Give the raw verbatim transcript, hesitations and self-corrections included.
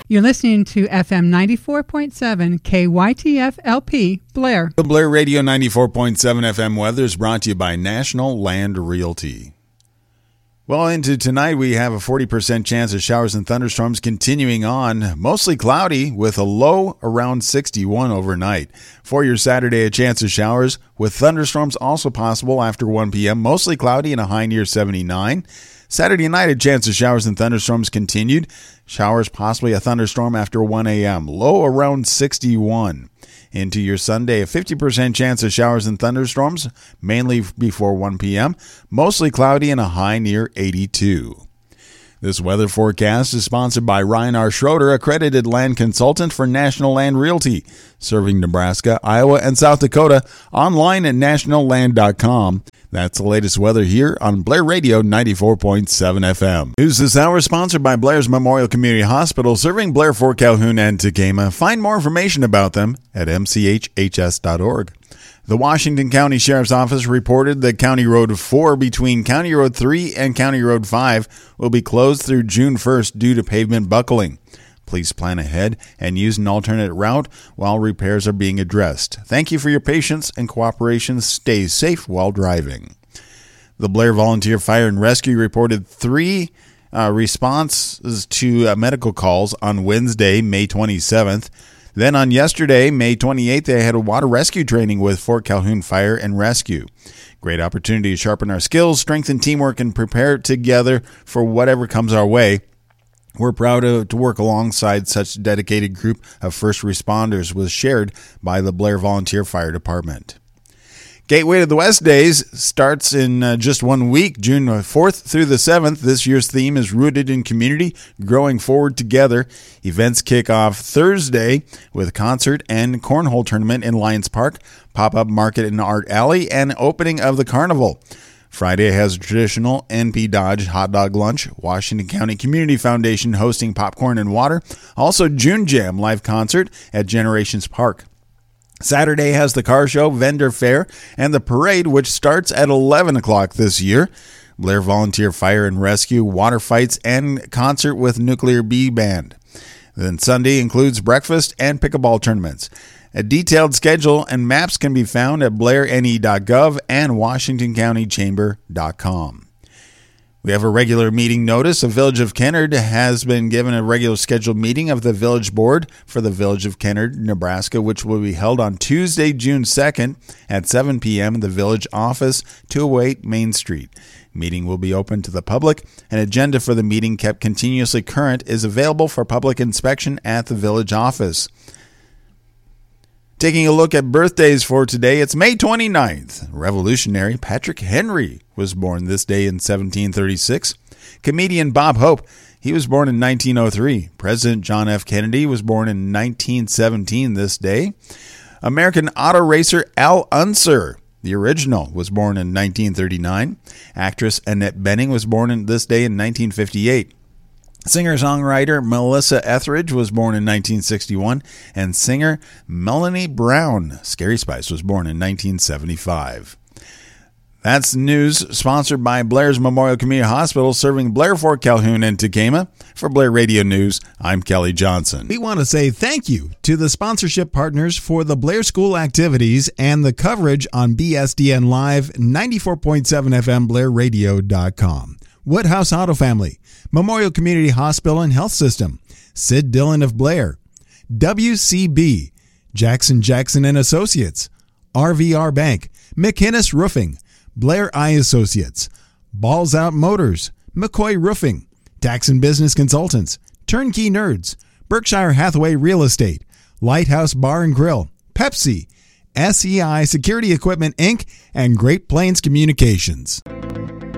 You're listening to F M ninety-four point seven K Y T F L P, Blair. The Blair Radio ninety-four point seven F M weather is brought to you by National Land Realty. Well, into tonight, we have a forty percent chance of showers and thunderstorms continuing on. Mostly cloudy with a low around sixty-one overnight. For your Saturday, a chance of showers with thunderstorms also possible after one p.m. Mostly cloudy and a high near seventy-nine. Saturday night, a chance of showers and thunderstorms continued. Showers, possibly a thunderstorm after one a.m. Low around sixty-one. Into your Sunday, a fifty percent chance of showers and thunderstorms, mainly before one p.m. Mostly cloudy and a high near eighty-two. This weather forecast is sponsored by Ryan R. Schroeder, accredited land consultant for National Land Realty, serving Nebraska, Iowa, and South Dakota, online at national land dot com. That's the latest weather here on Blair Radio ninety-four point seven F M. News this hour is sponsored by Blair's Memorial Community Hospital, serving Blair, Fort Calhoun, and Tekamah. Find more information about them at m c h h s dot org. The Washington County Sheriff's Office reported that County Road four between County Road three and County Road five will be closed through June first due to pavement buckling. Please plan ahead and use an alternate route while repairs are being addressed. Thank you for your patience and cooperation. Stay safe while driving. The Blair Volunteer Fire and Rescue reported three uh, responses to uh, medical calls on Wednesday, May twenty-seventh. Then on yesterday, May twenty-eighth, they had a water rescue training with Fort Calhoun Fire and Rescue. Great opportunity to sharpen our skills, strengthen teamwork, and prepare together for whatever comes our way. We're proud to, to work alongside such a dedicated group of first responders, was shared by the Blair Volunteer Fire Department. Gateway to the West Days starts in uh, just one week, June fourth through the seventh. This year's theme is Rooted in Community, Growing Forward Together. Events kick off Thursday with concert and cornhole tournament in Lions Park, pop-up market in Art Alley, and opening of the carnival. Friday has a traditional N P Dodge hot dog lunch, Washington County Community Foundation hosting popcorn and water, also June Jam live concert at Generations Park. Saturday has the car show, vendor fair, and the parade, which starts at eleven o'clock this year. Blair Volunteer Fire and Rescue, water fights, and concert with Nuclear Bee Band. Then Sunday includes breakfast and pickleball tournaments. A detailed schedule and maps can be found at blair n e dot gov and washington county chamber dot com. We have a regular meeting notice. The Village of Kennard has been given a regular scheduled meeting of the Village Board for the Village of Kennard, Nebraska, which will be held on Tuesday, June second at seven p.m. in the Village Office, two oh eight Main Street. Meeting will be open to the public. An agenda for the meeting kept continuously current is available for public inspection at the Village Office. Taking a look at birthdays for today, it's May twenty-ninth. Revolutionary Patrick Henry was born this day in seventeen thirty-six. Comedian Bob Hope, he was born in nineteen oh three. President John F. Kennedy was born in nineteen seventeen this day. American auto racer Al Unser, the original, was born in nineteen thirty-nine. Actress Annette Bening was born in this day in nineteen fifty-eight. Singer-songwriter Melissa Etheridge was born in nineteen sixty-one, and singer Melanie Brown, Scary Spice, was born in nineteen seventy-five. That's news sponsored by Blair's Memorial Community Hospital, serving Blair, Fort Calhoun, and Tekamah. For Blair Radio News, I'm Kelly Johnson. We want to say thank you to the sponsorship partners for the Blair School activities and the coverage on B S D N Live, ninety-four point seven F M, blair radio dot com. Woodhouse Auto Family, Memorial Community Hospital and Health System, Sid Dillon of Blair, W C B, Jackson Jackson and Associates, R V R Bank, McInnes Roofing, Blair Eye Associates, Balls Out Motors, McCoy Roofing, Tax and Business Consultants, Turnkey Nerds, Berkshire Hathaway Real Estate, Lighthouse Bar and Grill, Pepsi, S E I Security Equipment Incorporated, and Great Plains Communications.